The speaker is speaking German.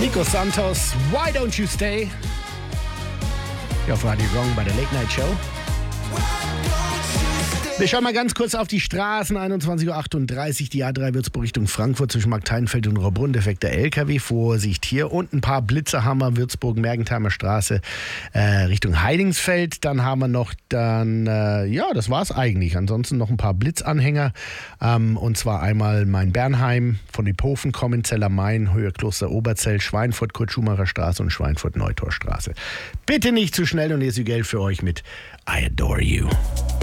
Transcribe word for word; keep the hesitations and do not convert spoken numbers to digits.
Nico Santos, Why Don't You Stay? Hier auf Radio Gong bei der Late Night Show. Wir schauen mal ganz kurz auf die Straßen. einundzwanzig Uhr achtunddreißig, die A drei Würzburg Richtung Frankfurt zwischen Markthainfeld und Rohrbrunn. Defekter L K W, Vorsicht hier. Und ein paar Blitzer haben wir, Würzburg, Mergentheimer Straße äh, Richtung Heidingsfeld. Dann haben wir noch dann, äh, ja, das war's eigentlich. Ansonsten noch ein paar Blitzanhänger. Ähm, und zwar einmal Main-Bernheim, von Iphofen kommen, Zeller Main, Höhe Kloster Oberzell, Schweinfurt, Kurt-Schumacher Straße und Schweinfurt Neutorstraße. Bitte nicht zu schnell und hier ist Geld für euch mit I Adore You.